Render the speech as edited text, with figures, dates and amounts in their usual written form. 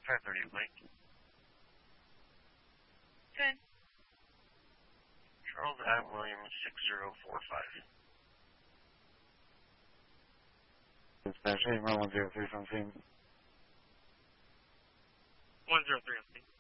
530 Lake. Good. Charles at Williams 6045. Dispatch 8 103 from scene. 103 on scene.